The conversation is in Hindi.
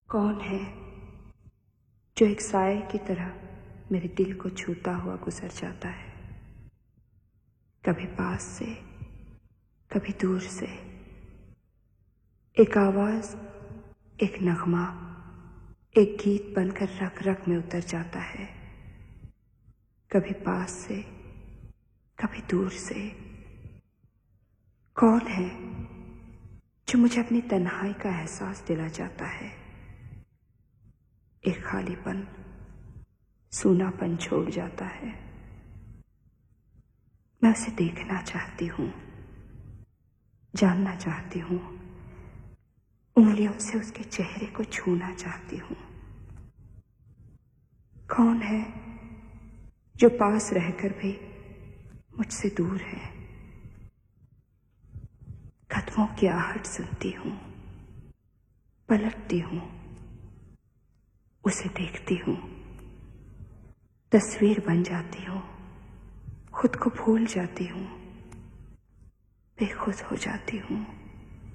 कौन है जो एक साए की तरह मेरे दिल को छूता हुआ गुजर जाता है, कभी पास से कभी दूर से। एक आवाज, एक नगमा, एक गीत बनकर रग रग में उतर जाता है, कभी पास से कभी दूर से। कौन है जो मुझे अपनी तन्हाई का एहसास दिला जाता है, एक खालीपन, सूनापन छोड़ जाता है। मैं उसे देखना चाहती हूँ, जानना चाहती हूँ, उंगलियों से उसके चेहरे को छूना चाहती हूँ। कौन है जो पास रहकर भी मुझसे दूर है। कदमों की आहट सुनती हूँ, पलटती हूँ, उसे देखती हूँ, तस्वीर बन जाती हूँ, खुद को भूल जाती हूँ, बेखुद हो जाती हूँ।